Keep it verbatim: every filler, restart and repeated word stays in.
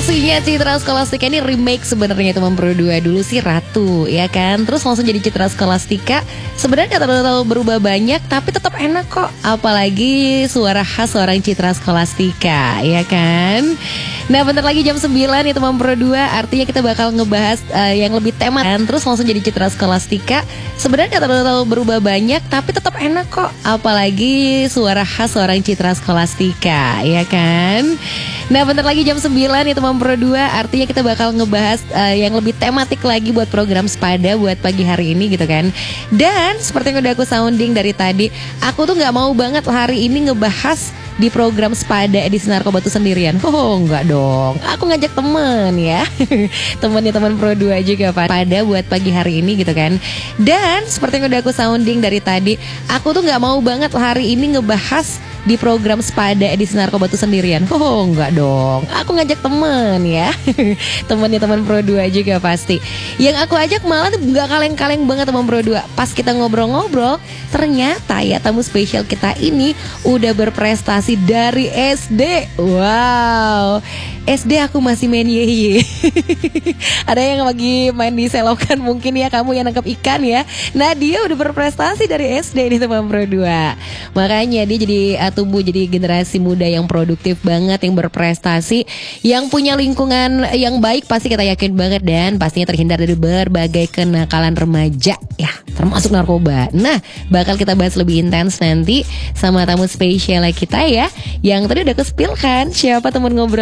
Pastinya Citra Scholastika ini remake sebenarnya teman Pro dua. Dulu sih Ratu ya kan, terus langsung jadi Citra Scholastika. Sebenarnya gak terlalu berubah banyak, tapi tetap enak kok. Apalagi suara khas seorang Citra Scholastika ya kan. Nah bentar lagi jam sembilan nih teman Pro dua, artinya kita bakal ngebahas uh, yang lebih tema kan. Terus langsung jadi Citra Scholastika. Sebenarnya gak terlalu berubah banyak, tapi tetap enak kok. Apalagi suara khas seorang Citra Scholastika ya kan. Nah bentar lagi jam sembilan nih teman Pro dua, artinya kita bakal ngebahas uh, yang lebih tematik lagi buat program Sepada buat pagi hari ini gitu kan. Dan seperti yang udah aku sounding dari tadi, aku tuh gak mau banget hari ini ngebahas di program Sepada edisi Narkoba tuh sendirian. Oh enggak dong, aku ngajak temen ya. Temennya teman Pro dua juga Pak, pada buat pagi hari ini gitu kan. Dan seperti yang udah aku sounding dari tadi, aku tuh gak mau banget hari ini ngebahas di program Sepada edisi Narkoba tuh sendirian. Oh enggak dong, aku ngajak temen ya. Temennya teman Pro dua juga pasti. Yang aku ajak malah tuh gak kaleng-kaleng banget teman Pro dua. Pas kita ngobrol-ngobrol, ternyata ya tamu spesial kita ini udah berprestasi dari S D. Wow, S D aku masih main ye-ye. Ada yang lagi main di selokan mungkin ya, kamu yang nangkep ikan ya. Nah dia udah berprestasi dari S D nih teman Pro dua. Makanya dia jadi uh, tumbuh jadi generasi muda yang produktif banget, yang berprestasi, yang punya lingkungan yang baik pasti kita yakin banget. Dan pastinya terhindar dari berbagai kenakalan remaja ya, termasuk narkoba. Nah bakal kita bahas lebih intens nanti sama tamu spesial kita ya, yang tadi udah aku spill kan siapa teman ngobrol